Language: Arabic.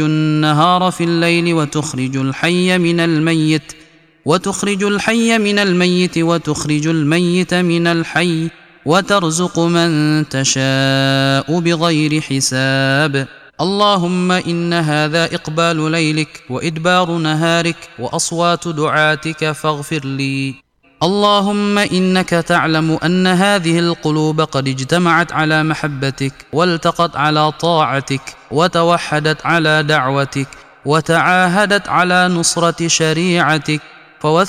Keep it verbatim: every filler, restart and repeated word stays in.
النهار في الليل وتخرج الحي من الميت وتخرج الحي من الميت وتخرج الميت من الحي وترزق من تشاء بغير حساب. اللهم إن هذا إقبال ليلك وإدبار نهارك وأصوات دعاتك فاغفر لي. اللهم إنك تعلم أن هذه القلوب قد اجتمعت على محبتك والتقت على طاعتك وتوحدت على دعوتك وتعاهدت على نصرة شريعتك،